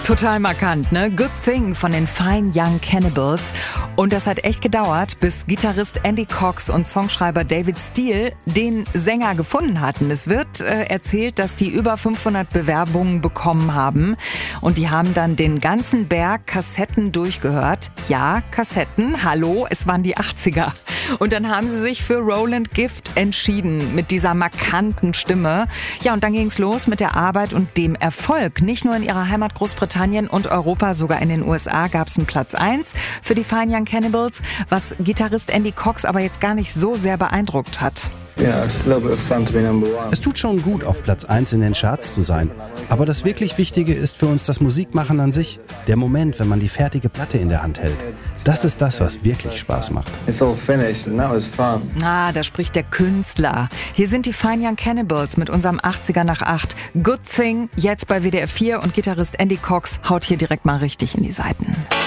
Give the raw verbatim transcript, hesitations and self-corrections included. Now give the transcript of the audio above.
Total markant, ne? Good Thing von den Fine Young Cannibals. Und das hat echt gedauert, bis Gitarrist Andy Cox und Songschreiber David Steele den Sänger gefunden hatten. Es wird äh, erzählt, dass die über fünfhundert Bewerbungen bekommen haben. Und die haben dann den ganzen Berg Kassetten durchgehört. Ja, Kassetten, hallo, es waren die achtziger. Und dann haben sie sich für Roland Gift entschieden mit dieser markanten Stimme. Ja, und dann ging's los mit der Arbeit und dem Erfolg. Nicht nur in ihrer Heimat Großbritannien und Europa, sogar in den U S A gab's einen Platz eins für die Fine Young Cannibals, was Gitarrist Andy Cox aber jetzt gar nicht so sehr beeindruckt hat. Es tut schon gut, auf Platz eins in den Charts zu sein. Aber das wirklich Wichtige ist für uns das Musikmachen an sich. Der Moment, wenn man die fertige Platte in der Hand hält. Das ist das, was wirklich Spaß macht. Ah, da spricht der Künstler. Hier sind die Fine Young Cannibals mit unserem achtziger nach acht. Good Thing, jetzt bei W D R vier und Gitarrist Andy Cox haut hier direkt mal richtig in die Saiten.